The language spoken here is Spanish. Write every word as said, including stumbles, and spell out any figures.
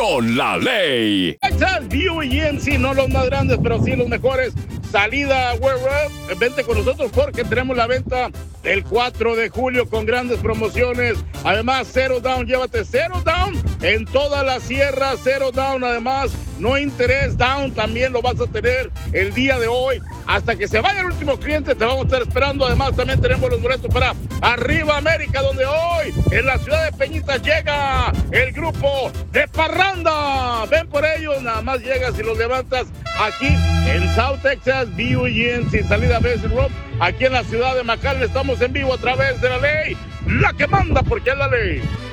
con la ley. Texas View y G M C, no los más grandes, pero sí los mejores. Salida Where vente con nosotros porque tenemos la venta el cuatro de julio con grandes promociones. Además, cero down, llévate cero down en toda la sierra, cero down. Además, no interés down, también lo vas a tener el día de hoy. Hasta que se vaya el último cliente, te vamos a estar esperando. Además, también tenemos los boletos para Arriba América, donde hoy en la ciudad de Peñitas llega el grupo de Parranda. Ven por ellos, nada más llegas y los levantas aquí en South Texas, View y G M C, salida Best Road, aquí en la ciudad de McAllen. Estamos en vivo a través de la ley, la que manda porque es la ley.